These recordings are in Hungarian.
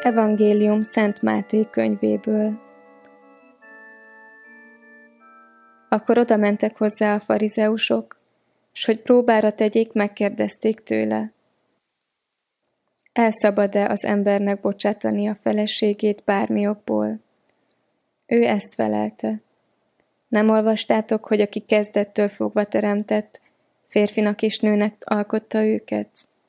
Evangélium Szent Máté könyvéből. Akkor oda mentek hozzá a farizeusok, s hogy próbára tegyék, megkérdezték tőle: elszabad-e az embernek bocsátani a feleségét bármi okból? Ő ezt felelte: nem olvastátok, hogy aki kezdettől fogva teremtett, férfinak és nőnek alkotta őket?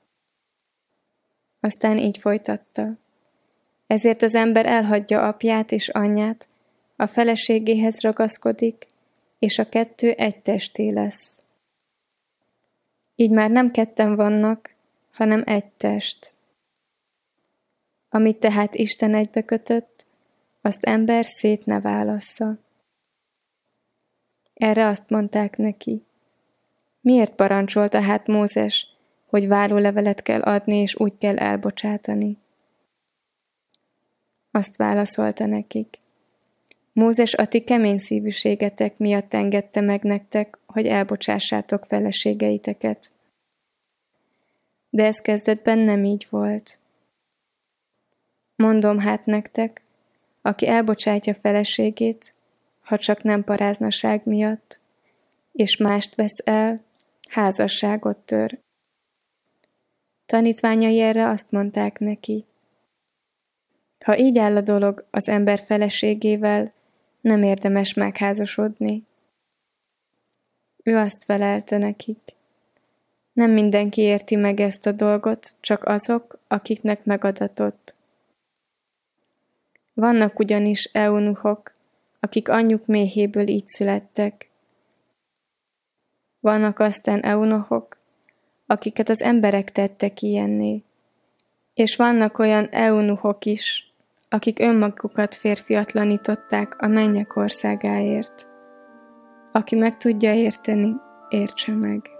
Aztán így folytatta: ezért az ember elhagyja apját és anyját, a feleségéhez ragaszkodik, és a kettő egy testé lesz. Így már nem ketten vannak, hanem egy test. Amit tehát Isten egybekötött, azt ember szét ne válassza. Erre azt mondták neki: miért parancsolta hát Mózes, hogy vállólevelet kell adni, és úgy kell elbocsátani? Azt válaszolta nekik: Mózes a ti kemény szívűségetek miatt engedte meg nektek, hogy elbocsássátok feleségeiteket. De ez kezdetben nem így volt. Mondom hát nektek, aki elbocsátja feleségét, ha csak nem paráznaság miatt, és mást vesz el, házasságot tör. Tanítványai erre azt mondták neki: ha így áll a dolog az ember feleségével, nem érdemes megházasodni. Ő azt felelte nekik: nem mindenki érti meg ezt a dolgot, csak azok, akiknek megadatott. Vannak ugyanis eunuchok, akik anyjuk méhéből így születtek. Vannak aztán eunuchok, akiket az emberek tettek ilyenné. És vannak olyan eunuchok is, akik önmagukat férfiatlanították a mennyek országáért. Aki meg tudja érteni, értse meg.